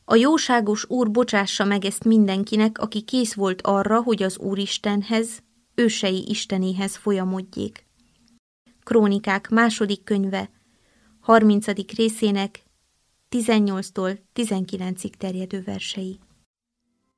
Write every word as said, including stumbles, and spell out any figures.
A jóságos Úr bocsássa meg ezt mindenkinek, aki kész volt arra, hogy az Úristenhez, ősei istenéhez folyamodjék. Krónikák második könyve, harmincadik részének tizennyolctól tizenkilencig terjedő versei.